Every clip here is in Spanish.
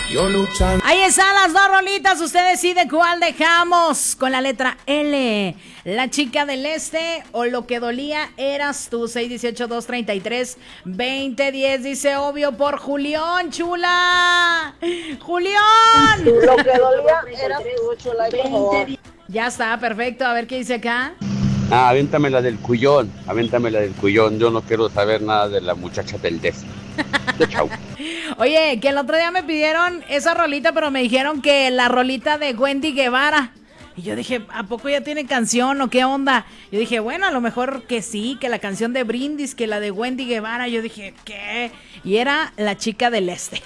Yo luchando. Ahí están las dos rolitas, usted decide cuál dejamos. Con la letra L, La Chica del Este o Lo que dolía eras tú. 618-233-2010, dice obvio por Julián, chula. Julián. Lo que dolía eras tú, chula, por favor. Ya está, perfecto, a ver qué dice acá. Avéntame la del Cuyón, yo no quiero saber nada de la muchacha del DEF. Chau. Oye, que el otro día me pidieron esa rolita, pero me dijeron que la rolita de Wendy Guevara. Y yo dije, ¿a poco ya tiene canción o qué onda? Yo dije, bueno, a lo mejor que sí, que la canción de Brindis, que la de Wendy Guevara. Yo dije, ¿qué? Y era La Chica del Este.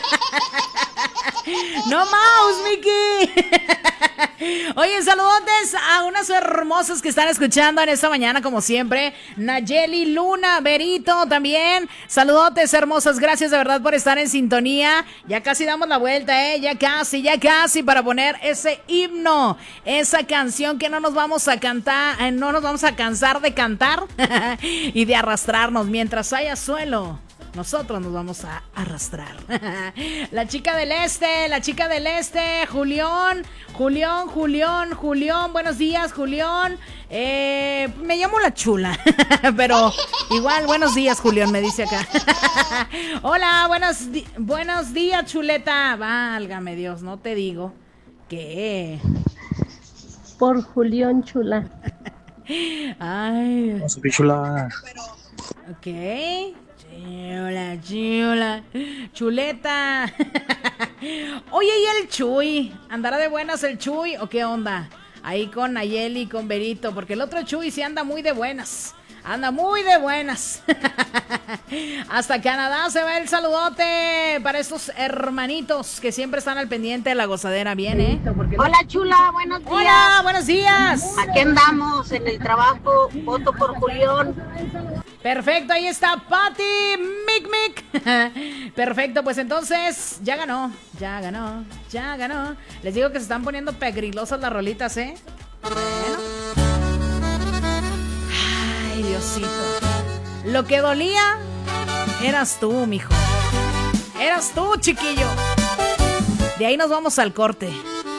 ¡No mouse, Mickey! Oye, saludotes a unas hermosas que están escuchando en esta mañana, como siempre. Nayeli, Luna, Berito también. Saludotes, hermosas. Gracias de verdad por estar en sintonía. Ya casi damos la vuelta, ya casi para poner ese himno. Esa canción que no nos vamos a cantar, no nos vamos a cansar de cantar y de arrastrarnos. Mientras haya suelo, nosotros nos vamos a arrastrar. La Chica del Este, Julián, buenos días, Julián. Me llamo La Chula, pero igual, buenos días, Julián, me dice acá. Hola, buenos días, chuleta. Válgame Dios, no te digo que... Por Julián, chula. Ay. Chula. Ok. Chula. Chuleta. Oye, ¿y el Chuy? ¿Andará de buenas el Chuy o qué onda? Ahí con Nayeli y con Berito, porque el otro Chuy sí anda muy de buenas. Hasta Canadá se va el saludote para estos hermanitos que siempre están al pendiente de la gozadera. Bien, ¿eh? Hola, chula, buenos días. Hola, buenos días. Aquí andamos en el trabajo, voto por Julián. Perfecto, ahí está Pati Mic. Perfecto, pues entonces ya ganó. Les digo que se están poniendo pegrilosas las rolitas, ¿eh? Bueno. Ay, Diosito. Lo que dolía eras tú, mijo. Eras tú, chiquillo. De ahí nos vamos al corte.